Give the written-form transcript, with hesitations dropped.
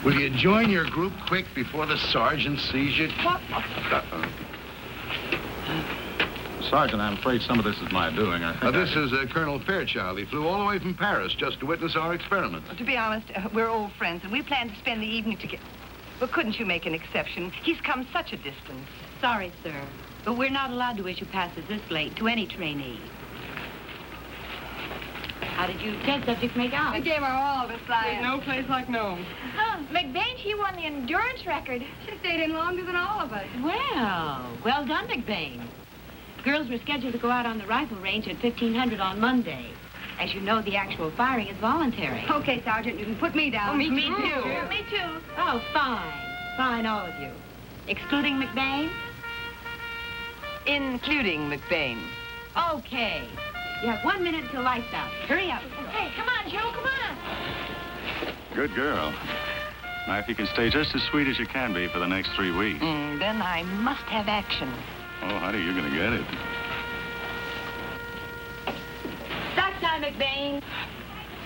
Will you join your group quick before the sergeant sees you? What? Sergeant, I'm afraid some of this is my doing. This is Colonel Fairchild. He flew all the way from Paris just to witness our experiment. To be honest, we're old friends, and we plan to spend the evening together. But couldn't you make an exception? He's come such a distance. Sorry, sir, but we're not allowed to issue passes this late to any trainee. How did you test subjects make out? We gave her all the science. There's no place like Nome. McBain, she won the endurance record. She stayed in longer than all of us. Well done, McBain. Girls were scheduled to go out on the rifle range at 1500 on Monday. As you know, the actual firing is voluntary. Okay, Sergeant, you can put me down. Oh, me too. Me too. Oh, fine. Fine, all of you. Excluding McBain? Including McBain. Okay. You have 1 minute till lights out. Hurry up. Okay, come on, Joe, come on. Good girl. Now, if you can stay just as sweet as you can be for the next 3 weeks. Then I must have action. Oh, honey, you're going to get it. Start time, McBain.